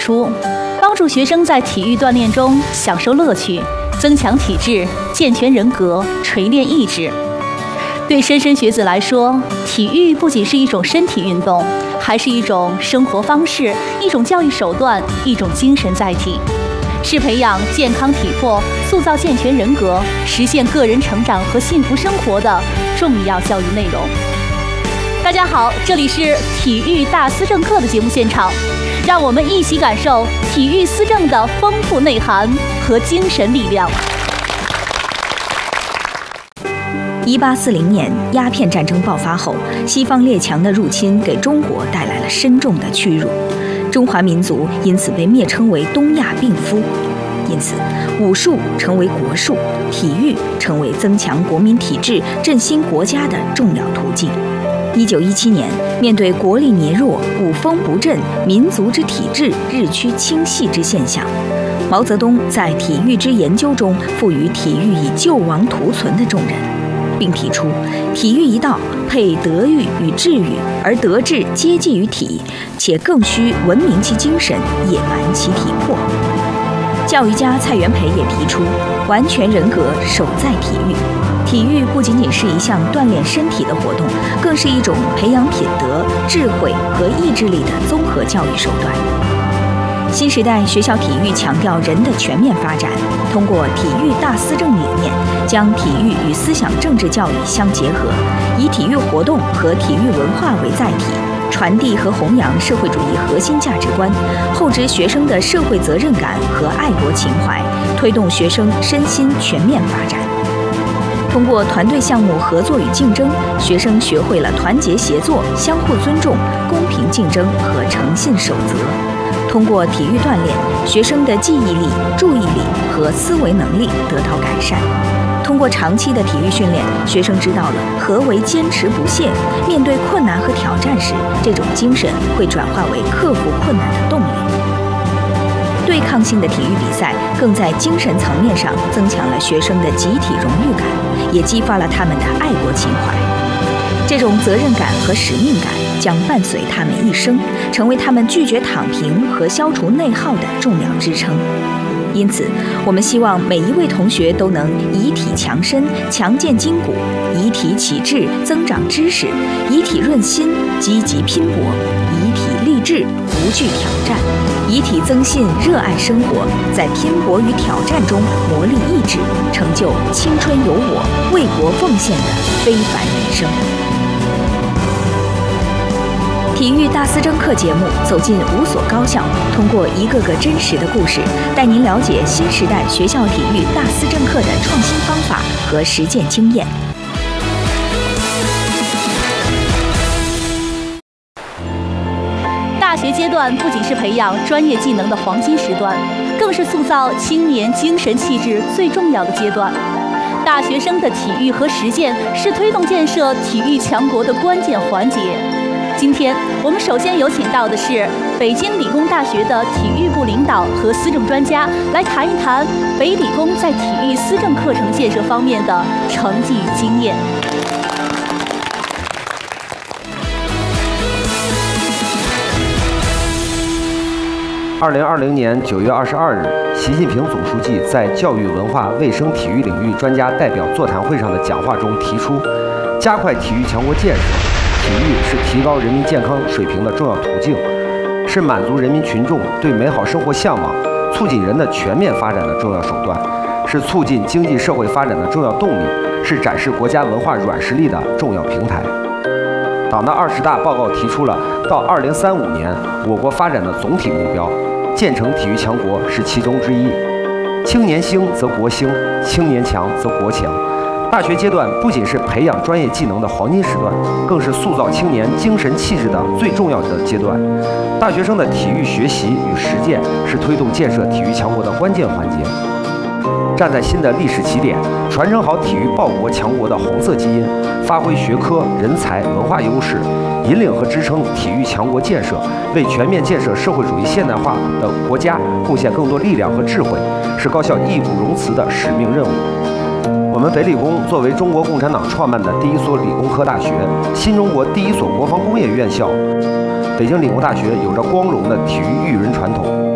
出，帮助学生在体育锻炼中享受乐趣，增强体质，健全人格，锤炼意志。对莘莘学子来说，体育不仅是一种身体运动，还是一种生活方式，一种教育手段，一种精神载体，是培养健康体魄、塑造健全人格、实现个人成长和幸福生活的重要教育内容。大家好，这里是体育大思政课的节目现场，让我们一起感受体育思政的丰富内涵和精神力量。 1840年鸦片战争爆发后，西方列强的入侵给中国带来了深重的屈辱，中华民族因此被蔑称为东亚病夫。因此，武术成为国术，体育成为增强国民体质、振兴国家的重要途径。1917年，面对国力羸弱、武风不振、民族之体质日趋倾细之现象，毛泽东在体育之研究中赋予体育以救亡图存的重任，并提出体育一道配德育与智育，而德智皆继于体，且更需文明其精神，野蛮其体魄。教育家蔡元培也提出，完全人格守在体育。体育不仅仅是一项锻炼身体的活动，更是一种培养品德、智慧和意志力的综合教育手段。新时代学校体育强调人的全面发展，通过体育大思政理念，将体育与思想政治教育相结合，以体育活动和体育文化为载体，传递和弘扬社会主义核心价值观，厚植学生的社会责任感和爱国情怀，推动学生身心全面发展。通过团队项目合作与竞争，学生学会了团结协作、相互尊重、公平竞争和诚信守则。通过体育锻炼，学生的记忆力、注意力和思维能力得到改善。通过长期的体育训练，学生知道了何为坚持不懈，面对困难和挑战时，这种精神会转化为克服困难的动力。对抗性的体育比赛更在精神层面上增强了学生的集体荣誉感，也激发了他们的爱国情怀。这种责任感和使命感将伴随他们一生，成为他们拒绝躺平和消除内耗的重要支撑。因此，我们希望每一位同学都能以体强身、强健筋骨，以体启智、增长知识，以体润心、积极拼搏，以体励志、不惧挑战，以体增信、热爱生活，在拼搏与挑战中磨砺意志，成就青春有我、为国奉献的非凡人生。体育大思政课节目走进5所高校，通过一个个真实的故事，带您了解新时代学校体育大思政课的创新方法和实践经验。 大学阶段不仅是培养专业技能的黄金时段，更是塑造青年精神气质最重要的阶段。大学生的体育和实践是推动建设体育强国的关键环节。今天我们首先有请到的是北京理工大学的体育部领导和思政专家，来谈一谈北理工在体育思政课程建设方面的成绩与经验。 2020年9月22日，习近平总书记在教育文化卫生体育领域专家代表座谈会上的讲话中提出，加快体育强国建设。体育是提高人民健康水平的重要途径，是满足人民群众对美好生活向往、促进人的全面发展的重要手段，是促进经济社会发展的重要动力，是展示国家文化软实力的重要平台。党的20大报告提出了到2035年我国发展的总体目标，建成体育强国是其中之一。青年兴则国兴，青年强则国强。大学阶段不仅是培养专业技能的黄金时段，更是塑造青年精神气质的最重要的阶段。大学生的体育学习与实践是推动建设体育强国的关键环节。站在新的历史起点，传承好体育报国强国的红色基因，发挥学科、人才、文化优势，引领和支撑体育强国建设，为全面建设社会主义现代化的国家贡献更多力量和智慧，是高校义不容辞的使命任务。我们北理工作为中国共产党创办的第一所理工科大学，新中国第一所国防工业院校，北京理工大学有着光荣的体育育人传统。